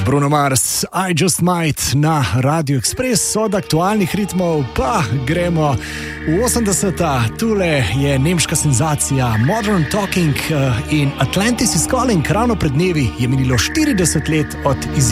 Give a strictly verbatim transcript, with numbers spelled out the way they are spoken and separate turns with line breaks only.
Bruno Mars, I Just Might na Radio Express, od aktualnih ritmov pa gremo v osemdeseta. Tule je nemška senzacija Modern Talking in Atlantis is Calling. Ravno pred dnevi je minilo štirideset let od izjave.